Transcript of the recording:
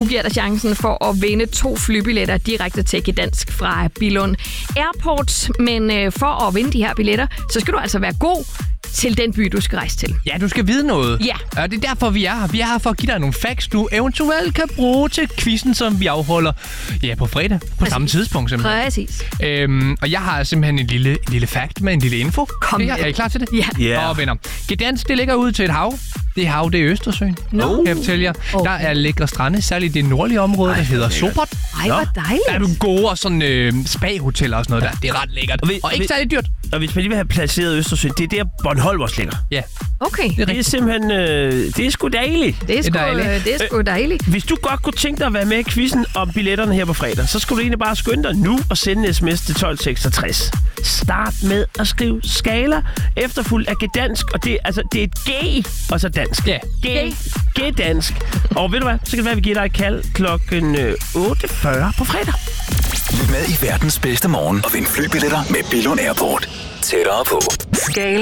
giver dig chancen for at vinde 2 flybilletter direkte til Gdansk fra Billund Airport. Men for at vinde de her billetter, så skal du altså være god til den by, du skal rejse til. Ja, du skal vide noget. Ja. Og det er derfor, vi er her. Vi er her for at give dig nogle facts, du eventuelt kan bruge til quizzen, som vi afholder på fredag på samme tidspunkt. Simpelthen. Præcis. Og jeg har simpelthen en lille fact med en lille info. Kom. Er I klar til det? Ja. Yeah. Og venner, Gdansk, det ligger ud til et hav. Det hav, det er Østersøen. No. Kan jeg fortælle jer. Der er lækre strande, særligt det nordlige område, der hedder Sopot. Ej, hvor dejligt. Der er nogle gode og sådan spa-hoteller og sådan noget der. Det er ret lækkert. Og ikke særlig dyrt. Og hvis man lige vil have placeret Østersøen, det er der Bornholm også ligger. Ja. Okay. Det er simpelthen... det er sgu dejligt. Det er sgu dejligt. Hvis du godt kunne tænke dig at være med i quizzen om billetterne her på fredag, så skulle du egentlig bare skynde dig nu og sende en sms til 1266. Start med at skrive skala, efterfulgt af Gdansk, og det er et G, og så dansk. Ja. Gdansk. Og ved du hvad, så kan det være, at vi giver dig et kald klokken 8.40 på fredag. Lyt med i verdens bedste morgen og vind flybilletter med Billund Airport. Tættere på.